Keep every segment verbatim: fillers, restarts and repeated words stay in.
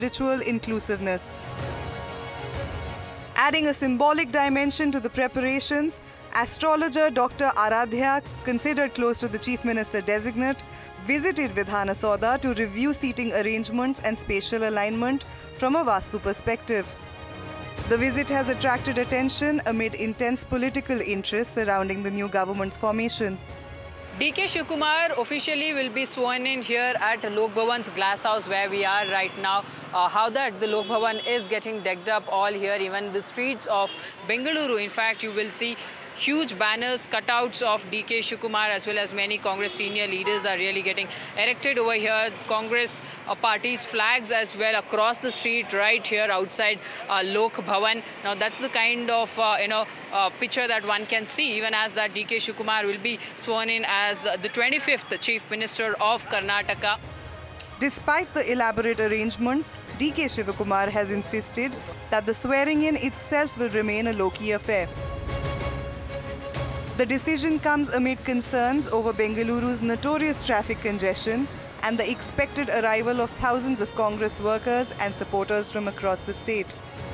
ritual inclusiveness. Adding a symbolic dimension to the preparations, astrologer Doctor Aradhya, considered close to the Chief Minister designate, visited Vidhana Sauda to review seating arrangements and spatial alignment from a Vastu perspective. The visit has attracted attention amid intense political interest surrounding the new government's formation. D K Shivakumar officially will be sworn in here at Lok Bhavan's glass house where we are right now. Uh, how that the Lok Bhavan is getting decked up all here, even the streets of Bengaluru. In fact, you will see huge banners, cutouts of D K Shivakumar as well as many Congress senior leaders are really getting erected over here. Congress uh, party's flags as well across the street right here outside uh, Lok Bhavan. Now that's the kind of uh, you know uh, picture that one can see even as that D K Shivakumar will be sworn in as uh, the twenty-fifth Chief Minister of Karnataka. Despite the elaborate arrangements, D K Shivakumar has insisted that the swearing-in itself will remain a low-key affair. The decision comes amid concerns over Bengaluru's notorious traffic congestion and the expected arrival of thousands of Congress workers and supporters from across the state.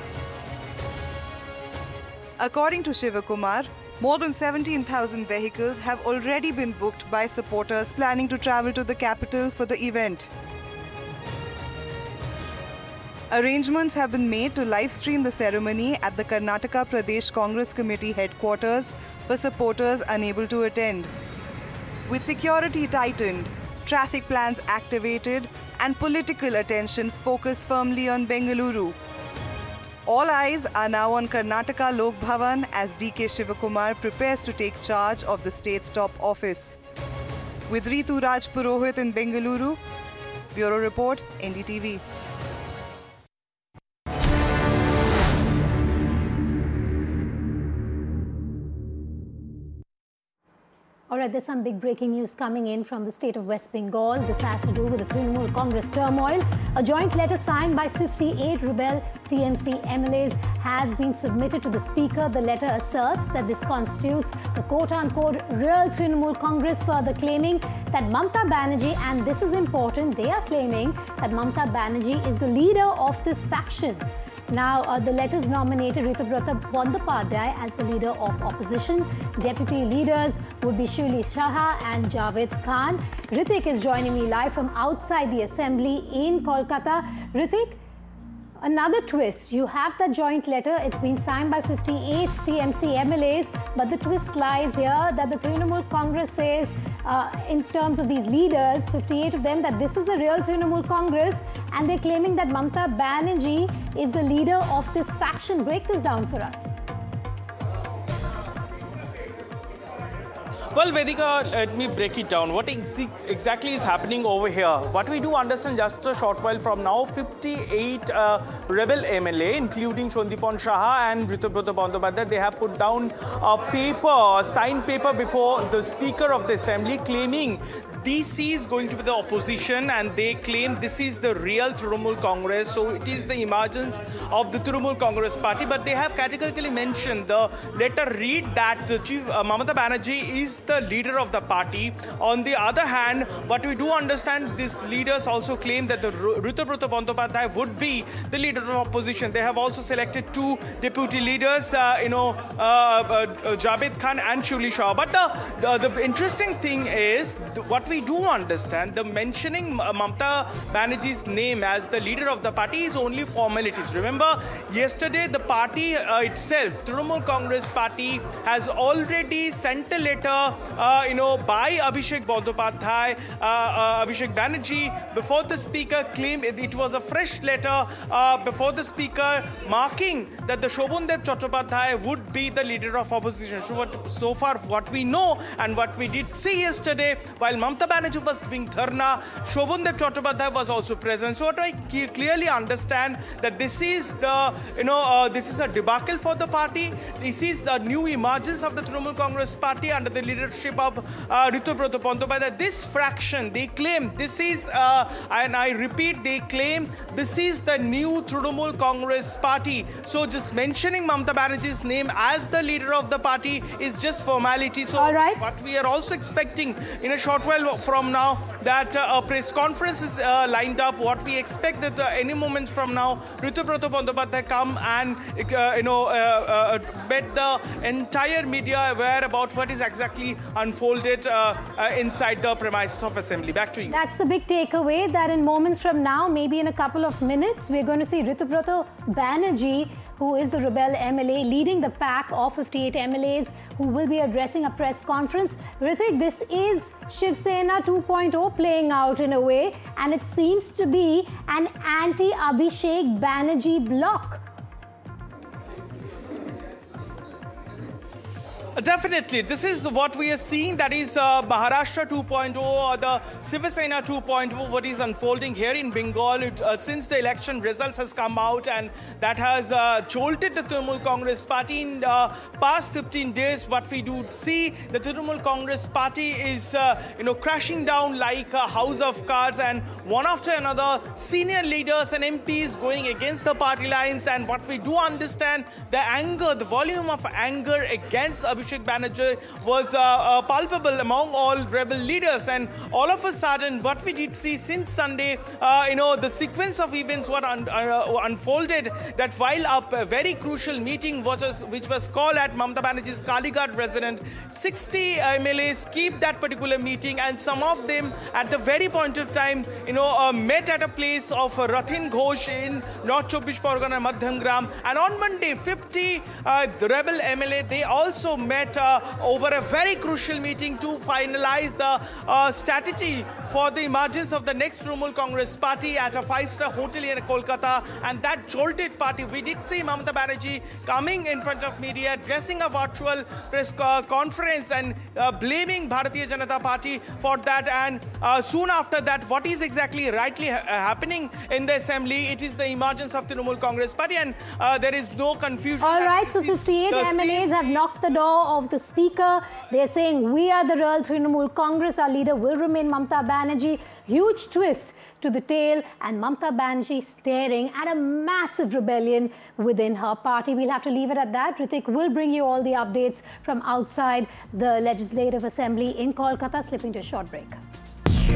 According to Shivakumar, more than seventeen thousand vehicles have already been booked by supporters planning to travel to the capital for the event. Arrangements have been made to live stream the ceremony at the Karnataka Pradesh Congress Committee headquarters for supporters unable to attend. With security tightened, traffic plans activated, and political attention focused firmly on Bengaluru, all eyes are now on Karnataka Lok Bhavan as D K Shivakumar prepares to take charge of the state's top office. With Ritu Raj Purohit in Bengaluru, Bureau Report, N D T V. All right, there's some big breaking news coming in from the state of West Bengal. This has to do with the Trinamool Congress turmoil. A joint letter signed by fifty-eight rebel T M C M L As has been submitted to the Speaker. The letter asserts that this constitutes the quote-unquote real Trinamool Congress, further claiming that Mamata Banerjee, and this is important, they are claiming that Mamata Banerjee is the leader of this faction. Now, uh, the letters nominated Ritubrata Bandyopadhyay as the leader of opposition. Deputy leaders would be Shuli Shah and Javed Khan. Ritik is joining me live from outside the assembly in Kolkata. Ritik, another twist. You have that joint letter. It's been signed by fifty-eight T M C M L As, but the twist lies here that the Trinamool Congress says, uh, in terms of these leaders, fifty-eight of them, that this is the real Trinamool Congress, and they're claiming that Mamata Banerjee is the leader of this faction. Break this down for us. Well, Vedika, let me break it down. What ex exactly is happening over here? What we do understand just a short while from now, fifty-eight uh, rebel M L A, including Sandeepan Saha and Ritubrata Bandyopadhyay, they have put down a paper, a signed paper before the Speaker of the Assembly claiming this is going to be the opposition, and they claim this is the real Trinamool Congress. So it is the emergence of the Trinamool Congress party. But they have categorically mentioned, the letter read that the Chief uh, Mamata Banerjee is the leader of the party. On the other hand, what we do understand, these leaders also claim that the Ritubrata Bandyopadhyay would be the leader of opposition. They have also selected two deputy leaders, uh, you know, uh, uh, Javed Khan and Shuli Shah. But the, the, the interesting thing is, what we do understand, the mentioning Mamata Banerjee's name as the leader of the party is only formalities. Remember, yesterday the party uh, itself, Trinamool Congress party, has already sent a letter, uh, you know, by Abhishek Bandyopadhyay, uh, uh, Abhishek Banerjee, before the Speaker, claimed it, it was a fresh letter uh, before the Speaker, marking that the Shobhandev Chattopadhyay would be the leader of opposition. So, what, so far, what we know and what we did see yesterday, while Mamata Banerjee was doing dharna, Shobhandev Chattopadhyay was also present. So what I clearly understand that this is the, you know, uh, this is a debacle for the party. This is the new emergence of the Trinamool Congress party under the leadership of uh, Ritubrata Bandyopadhyay. This fraction, they claim this is, uh, and I repeat, they claim this is the new Trinamool Congress party. So just mentioning Mamata Banerjee's name as the leader of the party is just formality. So all right, what we are also expecting in a short while while from now that uh, a press conference is uh, lined up. What we expect that uh, any moment from now, Ritubrata Bandyopadhyay come and uh, you know uh, uh, met the entire media aware about what is exactly unfolded uh, uh, inside the premises of Assembly. Back to you. That's the big takeaway, that in moments from now, maybe in a couple of minutes, we're going to see Ritubrata Banerjee, who is the rebel M L A, leading the pack of fifty-eight M L As who will be addressing a press conference. Hrithik, this is Shiv Sena two point oh playing out in a way, and it seems to be an anti-Abhishek Banerjee bloc. Definitely. This is what we are seeing. That is uh, Maharashtra two point oh or the Shiv Sena two point oh, what is unfolding here in Bengal. It, uh, since the election results has come out, and that has uh, jolted the Trinamool Congress party in uh, past fifteen days. What we do see, the Trinamool Congress party is uh, you know crashing down like a house of cards, and one after another senior leaders and M Ps going against the party lines. And what we do understand, the anger, the volume of anger against Abhishek Banerjee was uh, uh, palpable among all rebel leaders. And all of a sudden, what we did see since Sunday, uh, you know, the sequence of events what un uh, unfolded, that while a very crucial meeting was, which was called at Mamata Banerjee's Kalighat residence, sixty M L As keep that particular meeting, and some of them at the very point of time, you know, uh, met at a place of uh, Rathin Ghosh in North Chobbish Pargana, Madhyamgram. And on Monday, fifty uh, the rebel M L A, they also met Uh, over a very crucial meeting to finalize the uh, strategy for the emergence of the next Trinamool Congress party at a five-star hotel in Kolkata. And that jolted party, we did see Mamata Banerjee coming in front of media, addressing a virtual press uh, conference and uh, blaming Bharatiya Janata Party for that. And uh, soon after that, what is exactly rightly ha happening in the assembly? It is the emergence of the Trinamool Congress party, and uh, there is no confusion. All right, so fifty-eight M L As have knocked the door of the speaker. They're saying, we are the real Trinamool Congress. Our leader will remain Mamata Banerjee. Huge twist to the tale, and Mamata Banerjee staring at a massive rebellion within her party. We'll have to leave it at that. Hrithik will bring you all the updates from outside the Legislative Assembly in Kolkata. Slipping to a short break.